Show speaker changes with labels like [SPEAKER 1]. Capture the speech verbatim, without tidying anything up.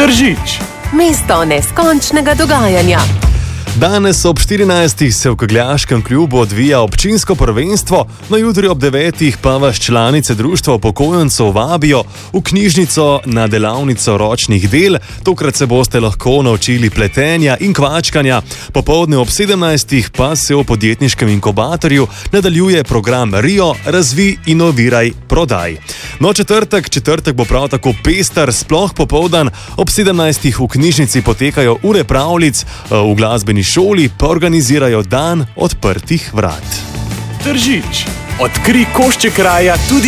[SPEAKER 1] Tržič.
[SPEAKER 2] Mesto neskončnega dogajanja.
[SPEAKER 3] Danes ob štirinajstih se v Kegljaškem klubu odvija občinsko prvenstvo, na jutri ob devetih pa vas članice društva upokojencev vabijo v knjižnico na delavnico ročnih del. Tokrat se boste lahko naučili pletenja in kvačkanja. Popoldne ob sedemnajstih pa se v podjetniškem inkubatorju nadaljuje program Rio Razvij, inoviraj, prodaj. No, četrtek, četrtek bo prav tako pester, sploh popoldan. Ob sedemnajstih v knjižnici potekajo ure pravljic, v glasbeni šoli pa organizirajo dan odprtih vrat.
[SPEAKER 1] Tržič. Odkrij košček kraja tudi